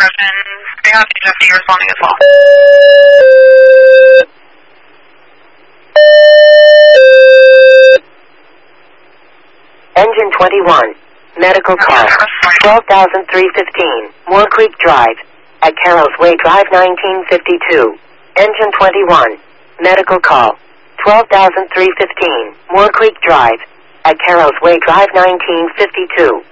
person. They have HFD responding as well. Engine 21. Medical call. 12,315. Moore Creek Drive. At Carroll's Way Drive 1952. Engine 21. Medical call. 12,315. Moore Creek Drive. At Carroll's Way Drive 1952.